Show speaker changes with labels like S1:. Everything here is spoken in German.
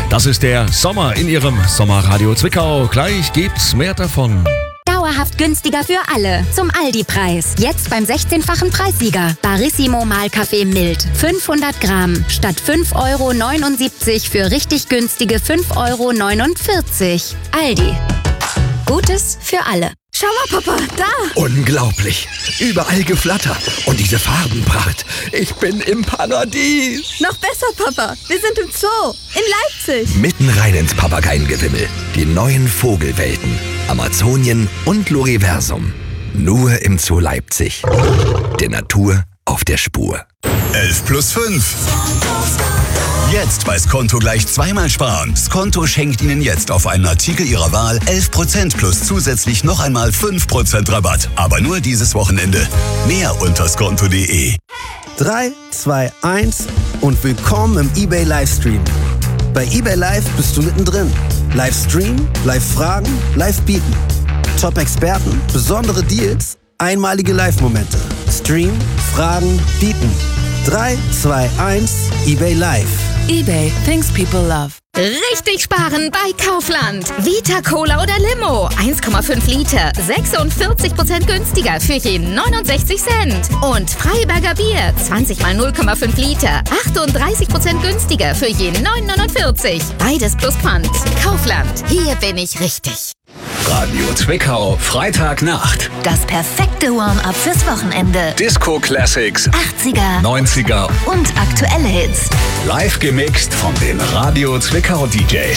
S1: Das ist der Sommer in Ihrem Sommerradio Zwickau. Gleich gibt's mehr davon.
S2: Dauerhaft günstiger für alle. Zum Aldi-Preis. Jetzt beim 16-fachen Preissieger. Barissimo Mahlkaffee mild. 500 Gramm. Statt 5,79 € für richtig günstige 5,49 €. Aldi. Gutes für alle.
S3: Schau mal, Papa, da!
S4: Unglaublich. Überall Geflatter. Und diese Farbenpracht. Ich bin im Paradies.
S3: Noch besser, Papa. Wir sind im Zoo. In Leipzig.
S4: Mitten rein ins Papageiengewimmel. Die neuen Vogelwelten. Amazonien und Loriversum. Nur im Zoo Leipzig. Der Natur auf der Spur.
S5: 11 plus 5. Jetzt bei Skonto gleich zweimal sparen. Skonto schenkt Ihnen jetzt auf einen Artikel Ihrer Wahl 11% plus zusätzlich noch einmal 5% Rabatt. Aber nur dieses Wochenende. Mehr unter skonto.de.
S6: 3, 2, 1 und willkommen im eBay Livestream. Bei eBay Live bist du mittendrin. Livestream, Live-Fragen, Live-Bieten. Top-Experten, besondere Deals, einmalige Live-Momente. Stream, Fragen, Bieten. 3, 2, 1, eBay Live.
S7: eBay, things people love.
S8: Richtig sparen bei Kaufland. Vita Cola oder Limo. 1,5 Liter. 46% günstiger für je 69 Cent. Und Freiberger Bier. 20 mal 0,5 Liter. 38% günstiger für je 9,49. Beides plus Pfand. Kaufland. Hier bin ich richtig.
S1: Radio Zwickau, Freitagnacht.
S2: Das perfekte Warm-up fürs Wochenende.
S1: Disco Classics,
S2: 80er
S1: 90er
S2: und aktuelle Hits.
S1: live gemixt von den Radio Zwickau DJs.